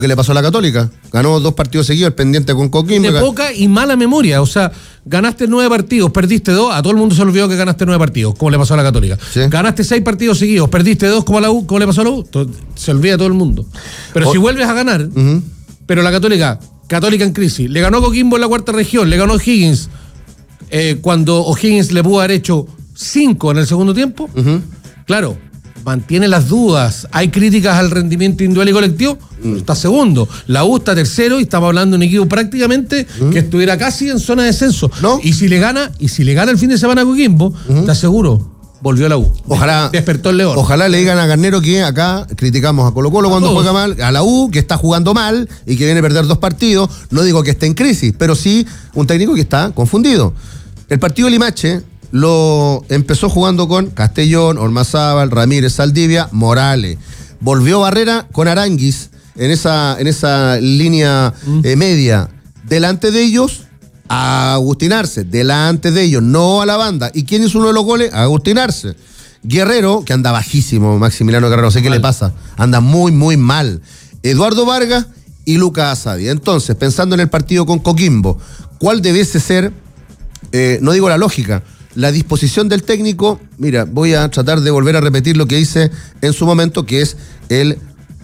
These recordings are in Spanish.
¿Qué le pasó a la Católica? Ganó 2 partidos seguidos, el pendiente con Coquimbo. De poca y mala memoria, o sea, ganaste 9 partidos, perdiste 2, a todo el mundo se olvidó que ganaste 9 partidos, como le pasó a la Católica. ¿Sí? Ganaste 6 partidos seguidos, perdiste 2 como a la U, como le pasó a la U, se olvida todo el mundo. Pero si vuelves a ganar, pero la Católica en crisis, le ganó a Coquimbo en la 4ª región, le ganó a O'Higgins, cuando O'Higgins le pudo haber hecho 5 en el segundo tiempo, claro, mantiene las dudas, hay críticas al rendimiento individual y colectivo, está segundo, la U está tercero y estamos hablando de un equipo prácticamente que estuviera casi en zona de descenso, ¿no? Y si le gana el fin de semana a Coquimbo, está seguro, volvió a la U. Ojalá despertó el León. Ojalá le digan a Garnero que acá criticamos a Colo-Colo cuando juega mal, a la U que está jugando mal y que viene a perder 2 partidos, no digo que esté en crisis, pero sí un técnico que está confundido. El partido de Limache lo empezó jugando con Castellón, Ormazábal, Ramírez, Saldivia, Morales. Volvió Barrera con Aranguis en esa línea media. Delante de ellos, a Agustín Arce. Delante de ellos, no a la banda. ¿Y quién hizo uno de los goles? Agustín Arce. Guerrero, que anda bajísimo, Maximiliano Guerrero, no sé qué le pasa. Anda muy, muy mal. Eduardo Vargas y Lucas Asadi. Entonces, pensando en el partido con Coquimbo, ¿cuál debiese ser, no digo la lógica, la disposición del técnico? Mira, voy a tratar de volver a repetir lo que hice en su momento, que es el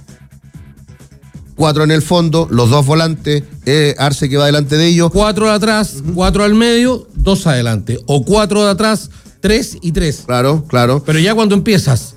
4 en el fondo, los 2 volantes, Arce que va delante de ellos. 4 atrás, 4 al medio, 2 adelante. O 4 de atrás, 3 y 3. Claro. Pero ya cuando empiezas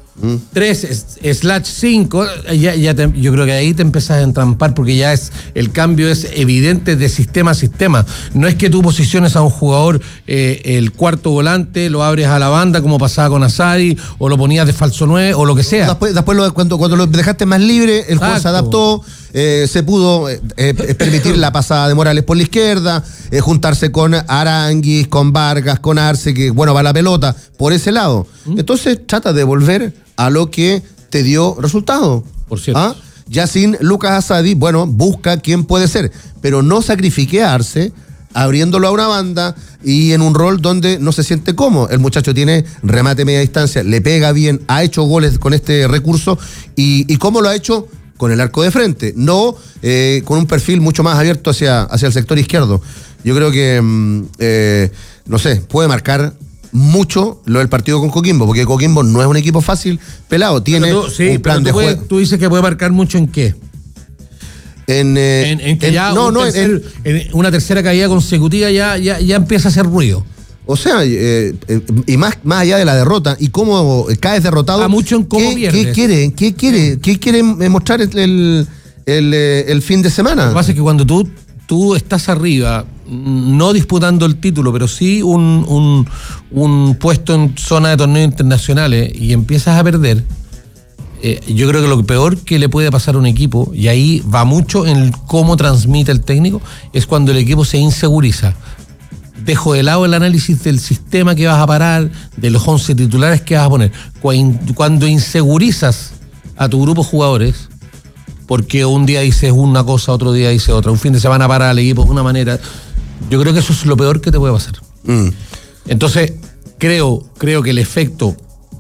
3/5, yo creo que ahí te empiezas a entrampar, porque ya el cambio es evidente de sistema a sistema. No es que tú posiciones a un jugador el cuarto volante, lo abres a la banda como pasaba con Asadi, o lo ponías de falso 9 o lo que sea. Después cuando lo dejaste más libre, el juego se adaptó, se pudo permitir la pasada de Morales por la izquierda, juntarse con Aranguis, con Vargas, con Arce, que bueno, va la pelota por ese lado. Entonces trata de volver a lo que te dio resultado. Por cierto. Ya sin Lucas Asadi, bueno, busca quién puede ser, pero no sacrifique a Arce abriéndolo a una banda y en un rol donde no se siente cómodo. El muchacho tiene remate media distancia, le pega bien, ha hecho goles con este recurso y ¿cómo lo ha hecho? Con el arco de frente, no con un perfil mucho más abierto hacia el sector izquierdo. Yo creo que, no sé, puede marcar mucho lo del partido con Coquimbo, porque Coquimbo no es un equipo fácil, pelado, tiene un plan de juego. ¿Tú dices que puede marcar mucho en qué? En una tercera caída consecutiva ya empieza a hacer ruido. O sea, y más allá de la derrota, y cómo caes derrotado. Mucho en cómo pierdes. ¿Qué quiere mostrar el fin de semana? Lo que pasa es que cuando tú estás arriba, no disputando el título, pero sí un puesto en zona de torneos internacionales, y empiezas a perder, yo creo que lo peor que le puede pasar a un equipo, y ahí va mucho en cómo transmite el técnico, es cuando el equipo se inseguriza. Dejo de lado el análisis del sistema que vas a parar, de los 11 titulares que vas a poner. Cuando insegurizas a tu grupo de jugadores, porque un día dices una cosa, otro día dices otra, un fin de semana para al equipo de una manera, yo creo que eso es lo peor que te puede pasar. Entonces, creo que el efecto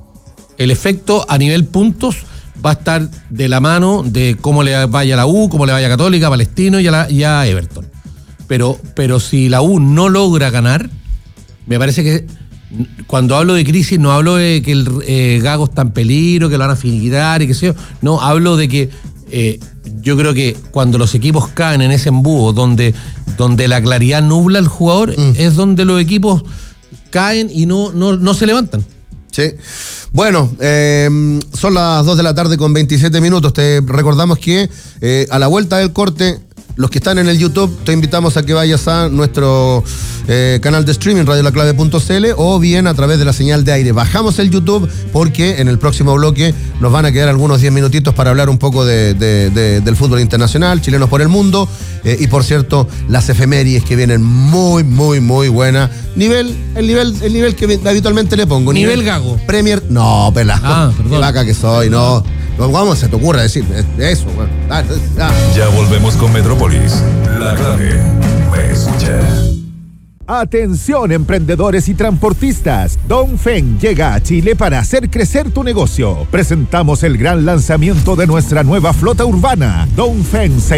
a nivel puntos va a estar de la mano de cómo le vaya a la U, cómo le vaya a Católica, a Palestino y a Everton. Pero si la U no logra ganar, me parece que cuando hablo de crisis no hablo de que el Gago está en peligro, que lo van a finiquitar y qué sé yo. No, hablo de que yo creo que cuando los equipos caen en ese embudo donde la claridad nubla al jugador, es donde los equipos caen y no se levantan. Sí. Bueno, son las 2 de la tarde con 27 minutos. Te recordamos que a la vuelta del corte, los que están en el YouTube, te invitamos a que vayas a nuestro canal de streaming, radiolaclave.cl, o bien a través de la señal de aire. Bajamos el YouTube porque en el próximo bloque nos van a quedar algunos 10 minutitos para hablar un poco del fútbol internacional, chilenos por el mundo, y por cierto, las efemérides que vienen muy, muy, muy buenas. El nivel que habitualmente le pongo. Nivel Gago. Premier. No, pela. Qué vaca que soy, no. ¿Cómo se te ocurre decir eso? Bueno, Ya volvemos con Metrópolis. La clave. Me escucha. Atención emprendedores y transportistas, Dongfeng llega a Chile para hacer crecer tu negocio. Presentamos el gran lanzamiento de nuestra nueva flota urbana, Dongfeng